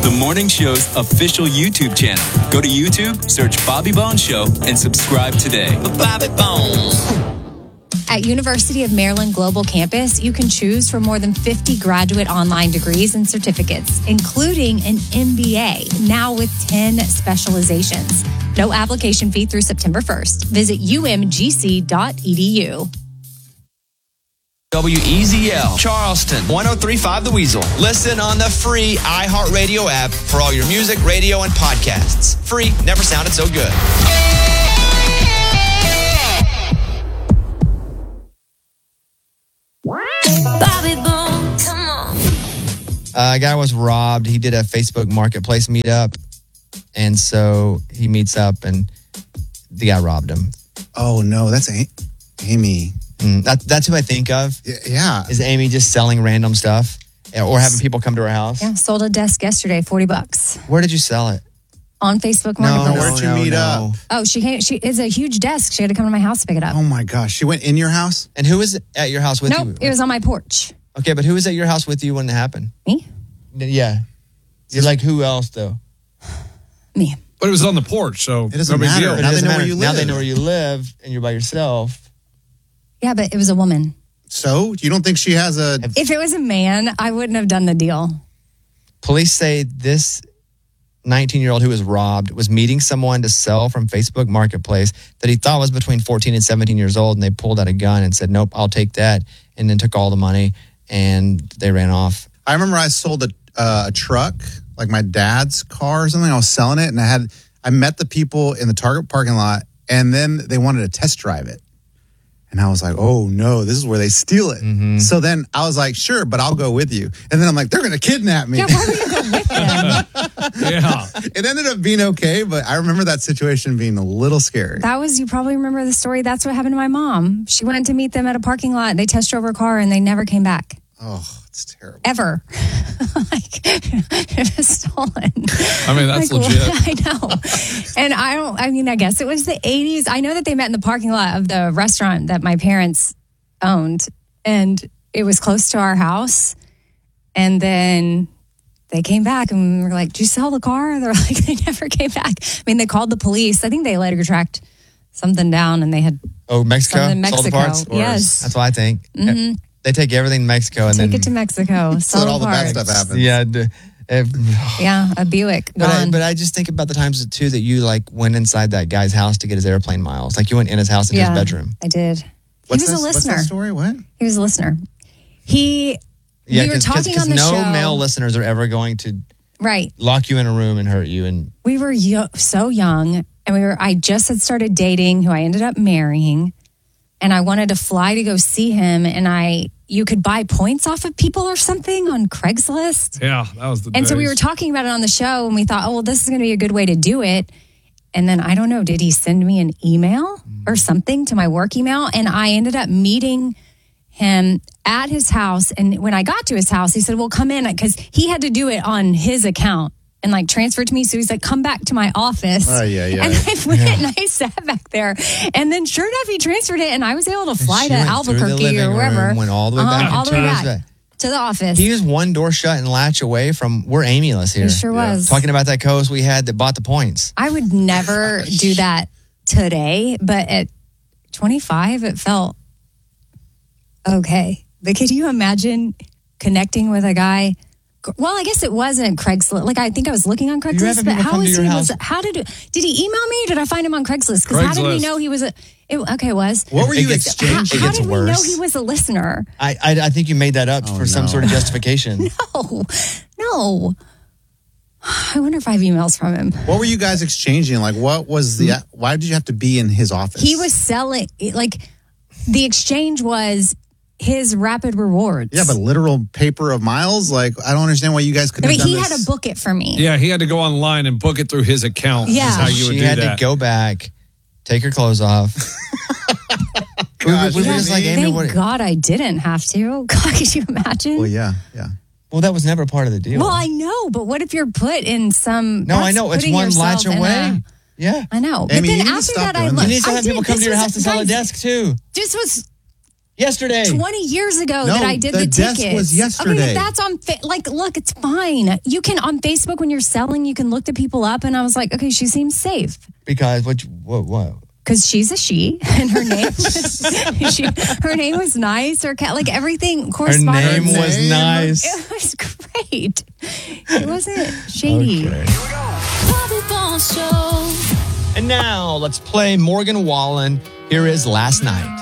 the morning show's official YouTube channel. Go to YouTube, search Bobby Bones Show, and subscribe today. Bobby Bones. At University of Maryland Global Campus, you can choose from more than 50 graduate online degrees and certificates, including an MBA, now with 10 specializations. No application fee through September 1st. Visit umgc.edu. WEZL, Charleston, 103.5 The Weasel. Listen on the free iHeartRadio app for all your music, radio, and podcasts. Free, never sounded so good. Bobby Bones, come on. A guy was robbed. He did a Facebook Marketplace meetup, and so he meets up, and the guy robbed him. Oh, no, that's Amy. That's who I think of. Yeah. Is Amy just selling random stuff or having people come to her house? Yeah, sold a desk yesterday, $40. Where did you sell it? On Facebook Marketplace. Where'd you meet up? Oh, she is a huge desk. She had to come to my house to pick it up. Oh, my gosh. She went in your house? And who was at your house with you? Nope, it was on my porch. Okay, but who was at your house with you when it happened? Me? Yeah. You're like, who else, though? Me. But it was on the porch, so it doesn't no big matter. deal. Now they know where you live. Now they know where you live, and you're by yourself. Yeah, but it was a woman. So? You don't think she has a... If it was a man, I wouldn't have done the deal. Police say this 19-year-old who was robbed was meeting someone to sell from Facebook Marketplace that he thought was between 14 and 17 years old, and they pulled out a gun and said, nope, I'll take that, and then took all the money, and they ran off. I remember I sold a truck, like my dad's car or something. I was selling it, and I met the people in the Target parking lot, and then they wanted to test drive it. And I was like, oh, no, this is where they steal it. Mm-hmm. So then I was like, sure, but I'll go with you. And then I'm like, they're going to kidnap me. Yeah, why would you go with them? Yeah. It ended up being okay, but I remember that situation being a little scary. You probably remember the story. That's what happened to my mom. She went to meet them at a parking lot. They test drove her car, and they never came back. Oh, it's terrible. Ever. It was stolen. I mean, that's legit. I know. And I guess it was the 80s. I know that they met in the parking lot of the restaurant that my parents owned, and it was close to our house. And then they came back, and we were like, did you sell the car? They're like, they never came back. I mean, they called the police. I think they later tracked something down, and they had... Oh, Mexico? Sold the parts? Yes. That's what I think. Mm-hmm. They take everything to Mexico and Take it to Mexico. So all the bad stuff happens. Yeah. Yeah, a Buick gone. But I just think about the times too that you like went inside that guy's house to get his airplane miles. Like you went in his house into his bedroom. I did. He was a listener. What's that story? What? He was a listener. We were talking on the show. No male listeners are ever going to lock you in a room and hurt you. And we were so young, and I just had started dating who I ended up marrying, and I wanted to fly to go see him, and you could buy points off of people or something on Craigslist. Yeah, that was the And days. so we were talking about it on the show, and we thought, oh, well, this is going to be a good way to do it. And then, I don't know, did he send me an email or something to my work email? And I ended up meeting him at his house. And when I got to his house, he said, well, come in, because he had to do it on his account and like transfer it to me. So he's like, come back to my office. Oh, yeah. And I went and I sat back there. And then sure enough, he transferred it, and I was able to fly to Albuquerque or wherever. Went all the way back. All the way back to the office. He was one door shut and latch away from, we're Amy-less here. He sure was. Talking about that co-host we had that bought the points. I would never do that today, but at 25, it felt okay. But could you imagine connecting with a guy? Well, I guess it wasn't Craigslist. Like, I think I was looking on Craigslist, but how was he? How did he email me? Did I find him on Craigslist? Because how did we know he was it was. What were you exchanging? How did we know he was a listener? I think you made that up for some sort of justification. No. I wonder if I have emails from him. What were you guys exchanging? Like, what was why did you have to be in his office? He was selling, like, the exchange was his Rapid Rewards. Yeah, but literal paper of miles? Like, I don't understand why you guys couldn't have done he this. had to book it for me. Yeah, he had to go online and book it through his account. Yeah. That's how you would she do had that. to go back, take her clothes off. Gosh, we were just like, Amy, Thank God I didn't have to. God, could you imagine? Well, yeah. Well, that was never part of the deal. Well, I know, but what if you're put in some... No, I know. It's one latch away. Yeah. I know. Amy, but then you need to after stop that, I doing looked. You need to have people come to your house to sell a desk, too. This was... Yesterday. 20 years ago No, that I did the the desk tickets. was yesterday. Okay, that's on, look, it's fine. You can, on Facebook, when you're selling, you can look the people up. And I was like, okay, she seems safe. Because what? Because she's a she, and her name, her name was nice. Her cat, like everything Her corresponded. name was nice. It was great. It wasn't shady. Okay. Bobby Bones Show. And now let's play Morgan Wallen. Here is Last Night.